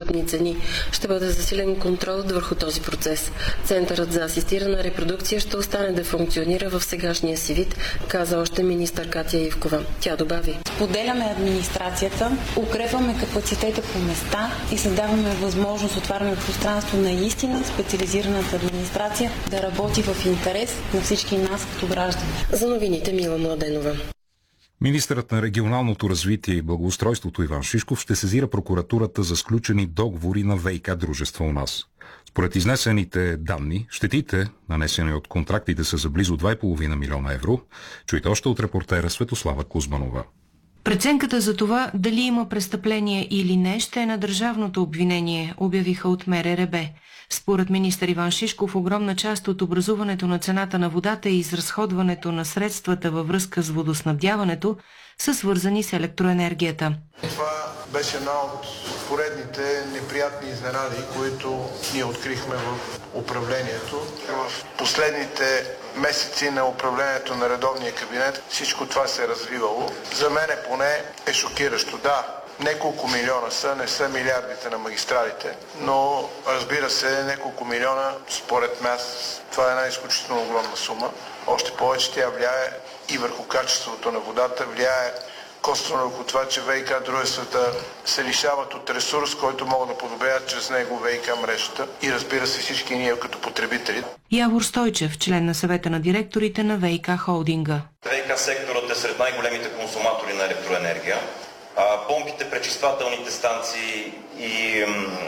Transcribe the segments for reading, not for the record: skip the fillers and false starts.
достъпни цени. Ще бъде засилен контролът върху този процес. Центърът за асистирана репродукция ще остане да функционира в сегашния си вид, каза още министър Катя Ивкова. Тя добави: споделяме администрацията, укрепваме капацитета по места и създаваме възможност, отваряме пространство наистина специализираната администрация да работи в интерес на всички нас като граждани. За новините Мила Младенова. Министърът на регионалното развитие и благоустройството Иван Шишков ще сезира прокуратурата за сключени договори на ВиК дружества у нас. Според изнесените данни, щетите, нанесени от контрактите, са за близо 2,5 милиона евро. Чуйте още от репортера Светослава Кузманова. Преценката за това дали има престъпление или не ще е на държавното обвинение, обявиха от МРРБ. Според министър Иван Шишков, огромна част от образуването на цената на водата и изразходването на средствата във връзка с водоснабдяването са свързани с електроенергията. Това беше една от поредните неприятни изненади, които ние открихме в управлението. В последните месеци на управлението на редовния кабинет всичко това се е развивало. За мен поне е шокиращо. Да, неколко милиона са, не са милиардите на магистралите, но разбира се, неколко милиона, според нас, това е една изключително огромна сума. Още повече тя влияе и върху качеството на водата, влияе косвено върху това, че ВиК дружествата се лишават от ресурс, който могат да подобрят чрез него ВиК мрежата и разбира се всички ние като потребители. Явор Стойчев, член на съвета на директорите на ВиК холдинга. ВиК секторът е сред най-големите консуматори на електроенергия. Помпите, пречиствателните станции и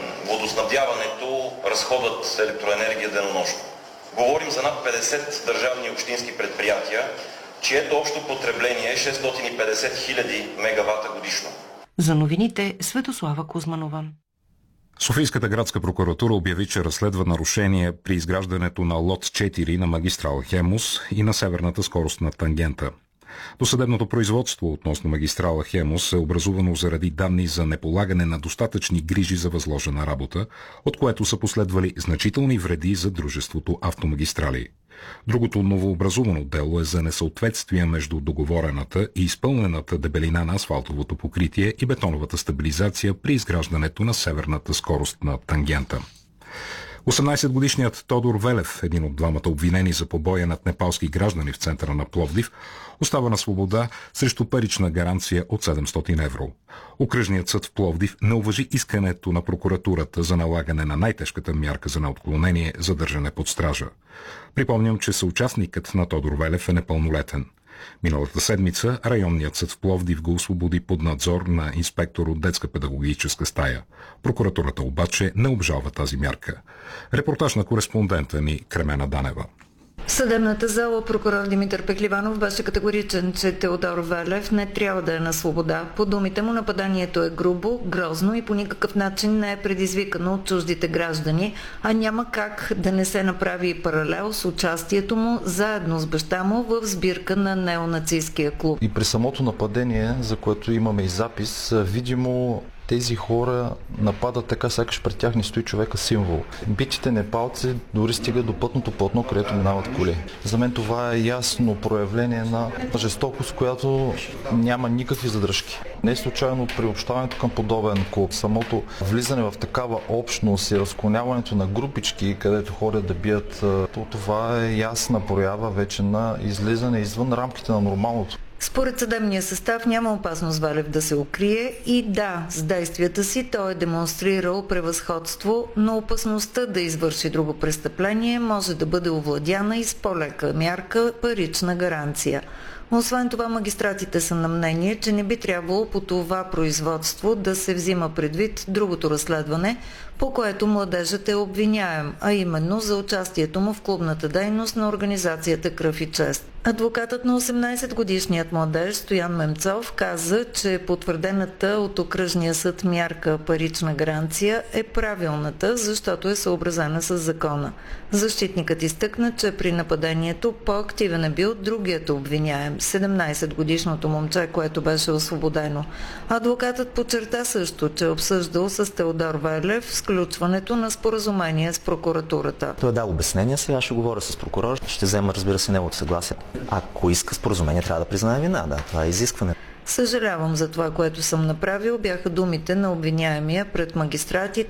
водоснабдяването разходват електроенергия денонощно. Говорим за над 50 държавни и общински предприятия, чието общо потребление е 650 хиляди мегавата годишно. За новините Светослава Кузманова. Софийската градска прокуратура обяви, че разследва нарушение при изграждането на лот 4 на магистрала Хемус и на северната скоростна тангента. Досъдебното производство относно магистрала Хемус е образувано заради данни за неполагане на достатъчни грижи за възложена работа, от което са последвали значителни вреди за дружеството Автомагистрали. Другото новообразувано дело е за несъответствие между договорената и изпълнената дебелина на асфалтовото покритие и бетоновата стабилизация при изграждането на северната скоростна тангента. 18-годишният Тодор Велев, един от двамата обвинени за побоя над непалски граждани в центъра на Пловдив, остава на свобода срещу парична гаранция от 700 евро. Окръжният съд в Пловдив не уважи искането на прокуратурата за налагане на най-тежката мярка за неотклонение – задържане под стража. Припомням, че съучастникът на Тодор Велев е непълнолетен. Миналата седмица районният съд в Пловдив го освободи под надзор на инспектор от детска педагогическа стая. Прокуратурата обаче не обжалва тази мярка. Репортаж на кореспондента ни Кремена Данева. В съдебната зала прокурор Димитър Пехливанов беше категоричен, че Теодор Велев не трябва да е на свобода. По думите му, нападанието е грубо, грозно и по никакъв начин не е предизвикано от чуждите граждани, а няма как да не се направи паралел с участието му заедно с баща му в сбирка на неонацистския клуб. И при самото нападение, за което имаме и запис, видимо тези хора нападат така, сякаш пред тях не стои човека символ. Битите непалци дори стигат до пътното платно, където минават коли. За мен това е ясно проявление на жестокост, която няма никакви задръжки. Не е случайно приобщаването към подобен клуб. Самото влизане в такава общност и разклоняването на групички, където ходят да бият, това е ясна проява вече на излизане извън рамките на нормалното. Според съдебния състав няма опасност Велев да се укрие и да, с действията си той е демонстрирал превъзходство, но опасността да извърши друго престъпление може да бъде овладяна и с по-лека мярка парична гаранция. Освен това, магистратите са на мнение, че не би трябвало по това производство да се взима предвид другото разследване, по което младежът е обвиняем, а именно за участието му в клубната дейност на организацията Кръв и чест. Адвокатът на 18-годишният младеж Стоян Мемцов каза, че потвърдената от окръжния съд мярка парична гаранция е правилната, защото е съобразена с закона. Защитникът изтъкна, че при нападението по-активен е бил другият обвиняем, 17-годишното момче, което беше освободено. Адвокатът подчерта също, че е обсъждал с Теодор Велев сключването на споразумение с прокуратурата. Той е дал обяснение, сега ще говоря с прокурор, ще взема, разбира се, неговото съгласие. Ако иска споразумение, трябва да признае вина, да, това е изискване. Съжалявам за това, което съм направил, бяха думите на обвиняемия пред магистратите